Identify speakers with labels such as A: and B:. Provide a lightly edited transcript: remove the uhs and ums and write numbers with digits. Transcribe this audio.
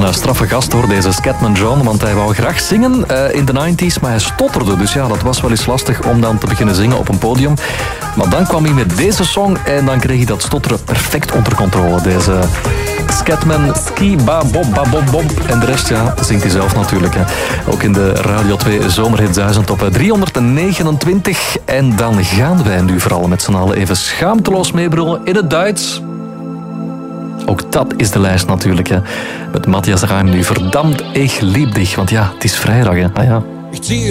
A: straffe gast hoor, deze Scatman John, want hij wou graag zingen in de 90s, maar hij stotterde. Dus ja, dat was wel eens lastig om dan te beginnen zingen op een podium. Maar dan kwam hij met deze song en dan kreeg hij dat stotteren perfect onder controle. Deze Scatman, ski, ba, bob, ba, bob, bob. En de rest, ja, zingt hij zelf natuurlijk. Hè. Ook in de Radio 2 Zomerhit 1000 op 329. En dan gaan wij nu vooral met z'n allen even schaamteloos meebrullen in het Duits. Ook dat is de lijst natuurlijk. Hè. Met Matthias Reim nu, verdammt, ik lieb dich. Want ja, het is vrijdag. Hè. Ah, ja.